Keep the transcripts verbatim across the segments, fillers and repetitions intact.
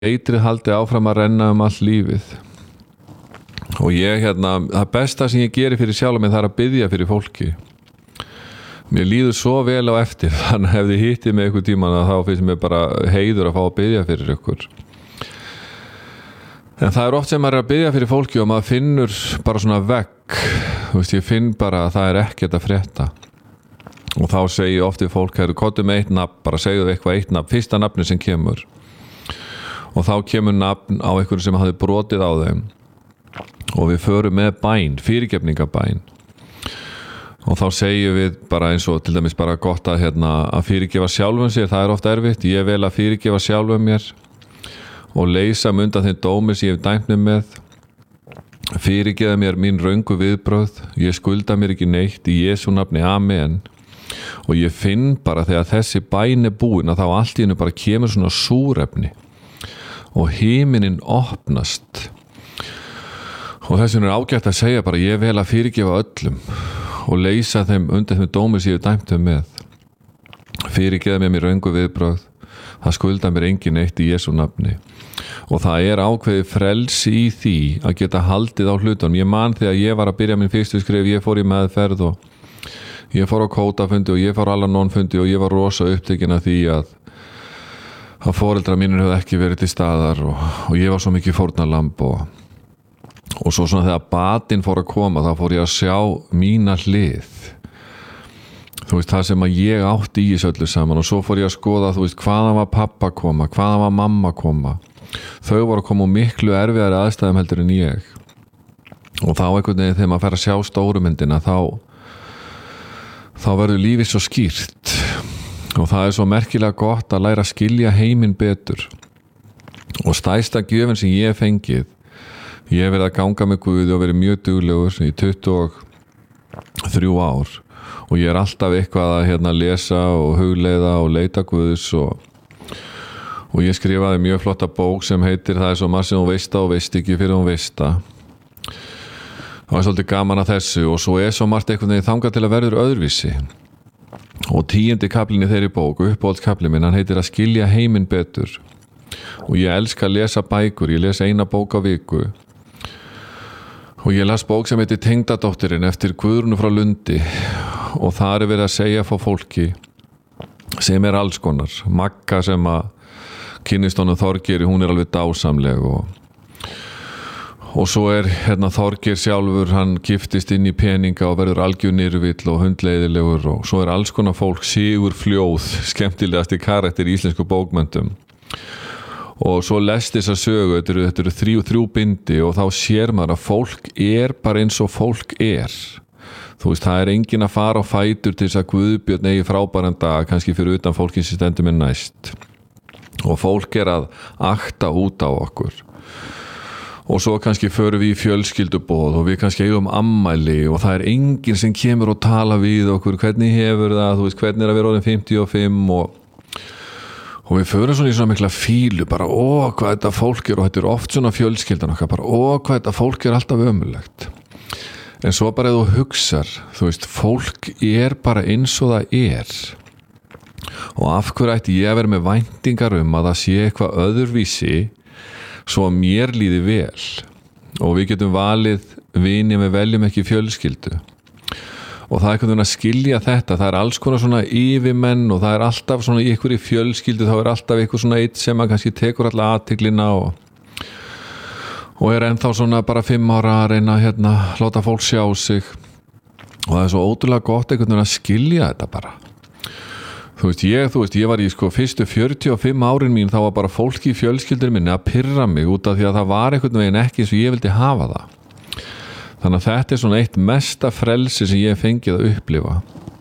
eitrið haldi áfram að renna um allt lífið. Og ég hérna, það besta sem ég geri fyrir sjálf mig það er að biðja fyrir fólki. Mér líður svo vel á eftir, þannig hefði hittið mig einhver tíman að þá finnst mér bara heiður að fá að biðja fyrir ykkur. En það er oft sem maður er að biðja fyrir fólki og maður finnur bara svona vegg. Þú veist, ég finn bara að það er ekkert að frétta. Og þá segi ég oft við fólk, heyrðu, komdu með eitt nafn, bara segðu eitthvað eitt nafn, fyrsta nafni sem kemur. Og þá kemur nafn á einhverju sem hafði brotið á þeim. Og við förum með bæn, fyrirgefningabæn. Og þá segjum við bara eins og til dæmis bara gott að, hérna, að fyrirgefa sjálfum sér, það er ofta erfitt. Ég vel að fyrirgefa sjálfum mér og leysa mig undan þeim dómi sem ég hef dæmt mig með. Fyrirgefa mér mín röngu viðbrögð, ég skulda mér ekki neitt, í Jesú nafni, amen. Og ég finn bara þegar þessi bæn er búin að þá allt í hennu bara kemur svona súrefni og himinin opnast. Og þess vegna er ágætt að segja bara ég vel að fyrirgefa öllum og leysa þeim undan þeim dómi sem ég hef dæmt þeim með. Fyrirgefa mér mér röngu viðbrögð, það skulda mér engin neitt í Jesú nafni. Og það er ákveðið frelsi í því að geta haldið á hlutunum. Ég man þegar ég var að byrja minn fyrstu skrif, ég fór í meðferð og ég fór á kótafundi og ég fór á Al-Anon-fundi og ég var rosa upptekinn af því að að foreldrar mínir höfðu ekki verið til staðar og, og ég var svo mikið fórnarlamb og og svo svona þegar batinn fór að koma þá fór ég að sjá mína hlið. Þú veist, það sem að ég átti í þessu öllu saman og svo fór ég að skoða, þú veist, hvaðan var pappa að koma, hvaðan var mamma að koma. Þau voru að koma úr miklu erfiðari aðstæðum heldur en ég. Og þá einhvern veginn þegar maður fer að sjá stóru myndina þá þá verður lífið svo skýrt. Og það er svo merkilega gott að læra að skilja heiminn betur. Og stærsta gjöfin sem ég hef fengið, ég hef verið að ganga með Guði og verið mjög duglegur í tuttugu og þrjú ár og ég er alltaf eitthvað að hérna lesa og hugleiða og leita Guðs og, og ég skrifaði mjög flotta bók sem heitir Það er svo margt sem hún veist og veist ekki fyrir hún veista. Það var svolítið gaman að þessu og svo er svo margt eitthvað þegar þangað til að verður öðruvísi. Og tíundi kaflinn í þeirri bók, uppáhaldskaflinn minn, hann heitir að skilja heiminn betur. Og ég elska að lesa bækur, ég les eina bók á viku. Og ég las bók sem heitir Tengdadóttirin eftir Guðrúnu frá Lundi og það er verið að segja fá fólki sem er alls konar. Magga sem að kynnist honum Þorgeiri, hún er alveg dásamleg og og svo er hérna Þorgeir sjálfur, hann giftist inn í peninga og verður algjör nirvill og hundleiðilegur og svo er alls konar fólk, Sigur Fljóð, skemmtilegasti karakter í íslensku bókmenntum. Og svo lest þess að sögu, þetta eru, þetta eru þrjú, þrjú bindi og þá sér maður að fólk er bara eins og fólk er. Þú veist, það er enginn að fara á fætur til þess að Guðbjörn eigi frábæran dag, kannski fyrir utan fólkin sem stendur með næst. Og fólk er að akta út á okkur. Og svo kannski förum við í fjölskylduboð og við kannski eigum ammæli og það er enginn sem kemur og tala við okkur, hvernig hefur það, þú veist, hvernig er að vera orðin fimmtíu og fimm og Og við förum svona í svona mikla fílu, bara ó, hvað þetta fólk er, og þetta er oft svona fjölskyldan okkar, bara ó, hvað þetta fólk er alltaf ömurlegt. En svo bara ef þú hugsar, þú veist, fólk er bara eins og það er. Og af hverju ætti ég að vera með væntingar um að það sé eitthvað öðruvísi svo að mér líði vel. Og við getum valið vini en við veljum ekki fjölskyldu. Og það er einhvern veginn að skilja þetta, það er alls konar svona yfirmenn og það er alltaf svona í einhverju fjölskyldu, þá er alltaf einhver svona eitt sem að kannski tekur alla athyglinna og, og er ennþá svona bara fimm ára að reyna að hérna, láta fólk sjá sig. Og það er svo ótrúlega gott einhvern veginn að skilja þetta bara. Þú veist, ég, þú veist, ég var í sko fyrstu fjörutíu og fimm árin mín, þá var bara fólki í fjölskyldur minni að pirra mig út af því að það var einhvern veginn ekki eins og ég vildi hafa það. Þannig að þetta er svona eitt mesta frelsi sem ég hef fengið að upplifa.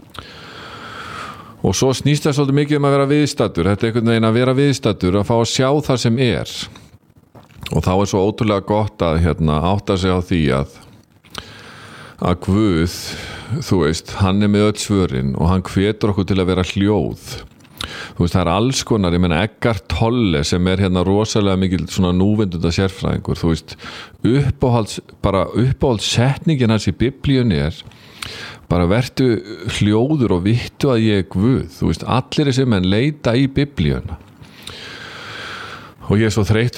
Og svo snýst það svolítið mikið um að vera viðstaddur. Þetta er einhvern veginn að vera viðstaddur, að fá að sjá það sem er. Og þá er svo ótrúlega gott að hérna, átta sig á því að, að Guð, þú veist, hann er með öll svörin og hann hvetur okkur til að vera hljóð. Þú veist, það er alls konar, ég meina Eckhart Tolle sem er hérna rosalega mikil svona núvindunda sérfræðingur, þú veist, uppáhalds, bara uppáhaldssetningin hans í biblíunni er bara vertu hljóður og vittu að ég er Guð, þú veist, allir þessi menn leita í biblíuna. og ég er svo þreyttur